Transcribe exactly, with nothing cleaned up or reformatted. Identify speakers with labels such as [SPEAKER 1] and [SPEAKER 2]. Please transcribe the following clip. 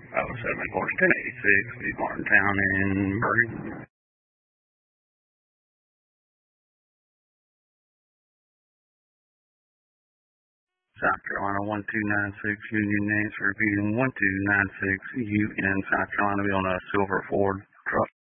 [SPEAKER 1] oh seven course ten eighty-six, East Martintown in Bergen. South Carolina one two nine six, Union Nance repeating one two nine six, U N South Carolina, be on a silver Ford truck.